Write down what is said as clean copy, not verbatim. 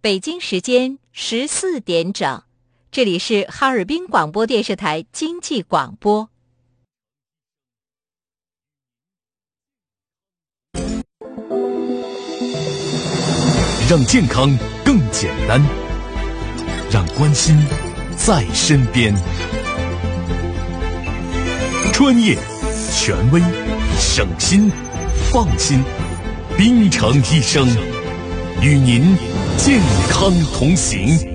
北京时间14点整，这里是哈尔滨广播电视台经济广播。 让健康更简单，让关心在身边。专业、权威、省心、放心，滨城医生与您健康同行。